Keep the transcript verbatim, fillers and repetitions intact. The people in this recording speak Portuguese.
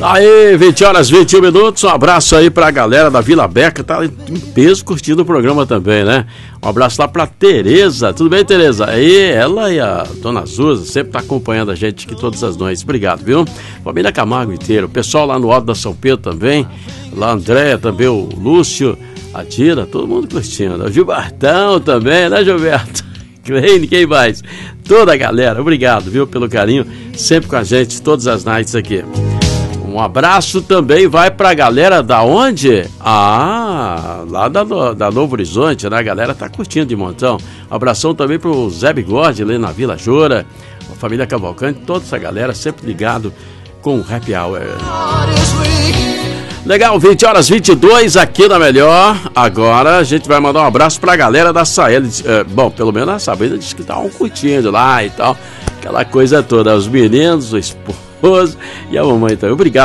Aí, vinte horas e vinte e um minutos. Um abraço aí pra galera da Vila Beca, tá em peso curtindo o programa também, né? Um abraço lá pra Tereza. Tudo bem, Tereza? Aí, ela e a Dona Zuza sempre tá acompanhando a gente aqui todas as noites. Obrigado, viu? Família Camargo inteiro. O pessoal lá no Alto da São Pedro também. Lá a Andréia também, o Lúcio, a Tira, todo mundo curtindo. O Gilbertão também, né, Gilberto? Quem mais? Toda a galera. Obrigado, viu, pelo carinho. Sempre com a gente, todas as nights aqui. Um abraço também vai pra galera da onde? Ah, lá da, da Novo Horizonte, né? A galera tá curtindo de montão. Um abração também pro Zé Bigode, ali na Vila Jora, a família Cavalcante, toda essa galera sempre ligado com o Happy Hour. Legal, vinte horas e vinte e dois aqui na Melhor. Agora a gente vai mandar um abraço pra galera da Saela. É, bom, pelo menos a Sabrina disse que estavam curtindo lá e tal. Aquela coisa toda. Os meninos, o esposo e a mamãe também. Obrigado.